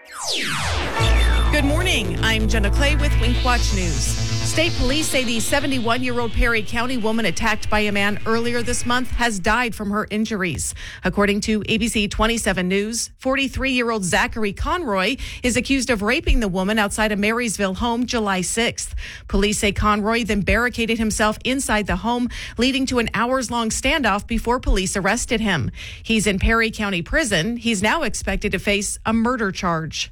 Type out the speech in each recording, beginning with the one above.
Good morning. I'm Jenna Clay with Wink Watch News. State police say the 71-year-old Perry County woman attacked by a man earlier this month has died from her injuries. According to ABC 27 News, 43-year-old Zachary Conroy is accused of raping the woman outside a Marysville home July 6th. Police say Conroy then barricaded himself inside the home, leading to an hours-long standoff before police arrested him. He's in Perry County Prison. He's now expected to face a murder charge.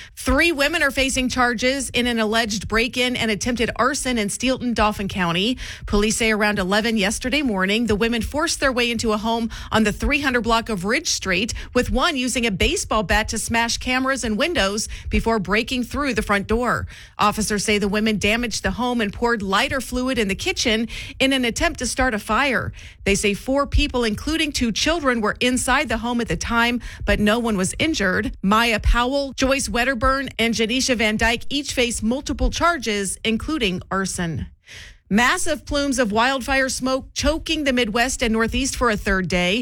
3 women are facing charges in an alleged break-in and attempted arson in Steelton, Dauphin County. Police say around 11 yesterday morning, the women forced their way into a home on the 300 block of Ridge Street, with one using a baseball bat to smash cameras and windows before breaking through the front door. Officers say the women damaged the home and poured lighter fluid in the kitchen in an attempt to start a fire. They say 4 people, including 2 children, were inside the home at the time, but no one was injured. Maya Powell, Joyce Wedderburn, and Janisha Van Dyke each face multiple charges, including arson. Massive plumes of wildfire smoke choking the Midwest and Northeast for a third day.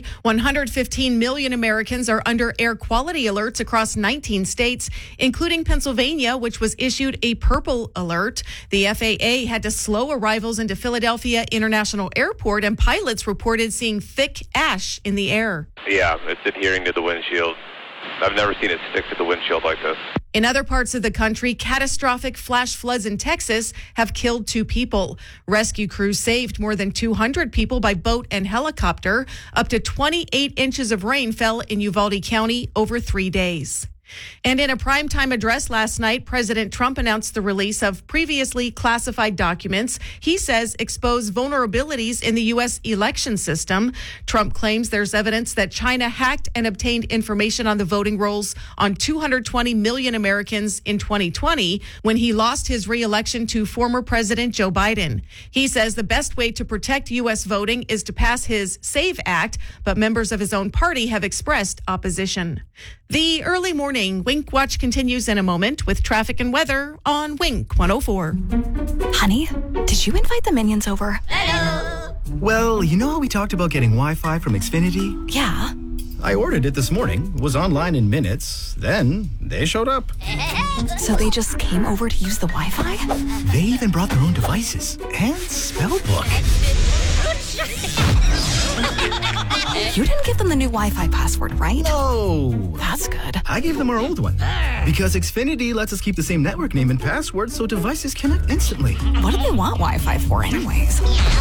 115 million Americans are under air quality alerts across 19 states, including Pennsylvania, which was issued a purple alert. The FAA had to slow arrivals into Philadelphia International Airport, and pilots reported seeing thick ash in the air. Yeah, it's adhering to the windshield. I've never seen it stick to the windshield like this. In other parts of the country, catastrophic flash floods in Texas have killed 2 people. Rescue crews saved more than 200 people by boat and helicopter. Up to 28 inches of rain fell in Uvalde County over 3 days. And in a primetime address last night, President Trump announced the release of previously classified documents he says expose vulnerabilities in the U.S. election system. Trump claims there's evidence that China hacked and obtained information on the voting rolls on 220 million Americans in 2020 when he lost his re-election to former President Joe Biden. He says the best way to protect U.S. voting is to pass his SAVE Act, but members of his own party have expressed opposition. The early morning Wink Watch continues in a moment with traffic and weather on Wink 104. Honey, did you invite the minions over? Hello. Well, you know how we talked about getting Wi-Fi from Xfinity? Yeah. I ordered it this morning, was online in minutes, then they showed up. So they just came over to use the Wi-Fi? They even brought their own devices and spell book. You didn't give them the new Wi-Fi password, right? No. That's good. I gave them our old one. Because Xfinity lets us keep the same network name and password so devices connect instantly. What do they want Wi-Fi for anyways?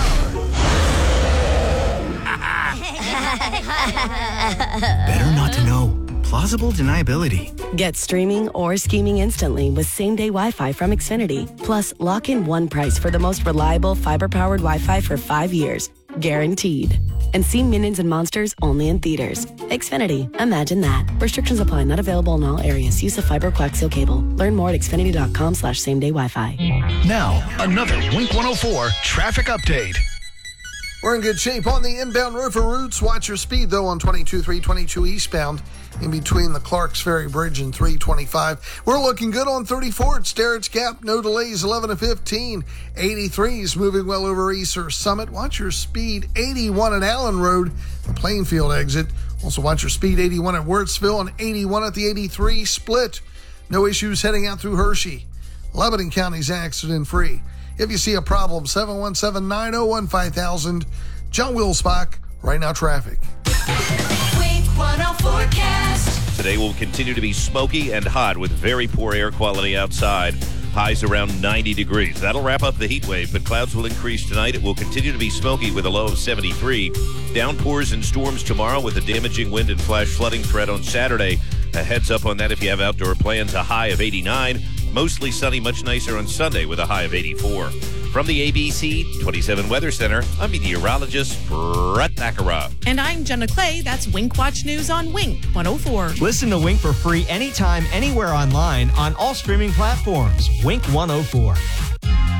Better not to know. Plausible deniability. Get streaming or scheming instantly with same-day Wi-Fi from Xfinity. Plus, lock in one price for the most reliable fiber-powered Wi-Fi for 5 years. Guaranteed. And see Minions and Monsters only in theaters. Xfinity. Imagine that. Restrictions apply. Not available in all areas. Use of fiber coaxial cable. Learn more at xfinity.com/same-day Wi-Fi. Now, another Wink 104 traffic update. We're in good shape on the inbound river routes. Watch your speed, though, on 22 eastbound in between the Clarks Ferry Bridge and 325. We're looking good on 34 at Sterrett's Gap. No delays, 11 to 15. 83 is moving well over Easter Summit. Watch your speed, 81 at Allen Road, the Plainfield exit. Also watch your speed, 81 at Wirtsville and 81 at the 83 split. No issues heading out through Hershey. Lebanon County's accident-free. If you see a problem, 717-901-5000. John Wilsbach, Right Now Traffic. Wink 104 forecast. Today will continue to be smoky and hot with very poor air quality outside. Highs around 90 degrees. That'll wrap up the heat wave, but clouds will increase tonight. It will continue to be smoky with a low of 73. Downpours and storms tomorrow with a damaging wind and flash flooding threat on Saturday. A heads up on that if you have outdoor plans. A high of 89. Mostly sunny, much nicer on Sunday with a high of 84. From the ABC 27 Weather Center, I'm meteorologist Brett Thakara. And I'm Jenna Clay. That's Wink Watch News on Wink 104. Listen to Wink for free anytime, anywhere online on all streaming platforms. Wink 104.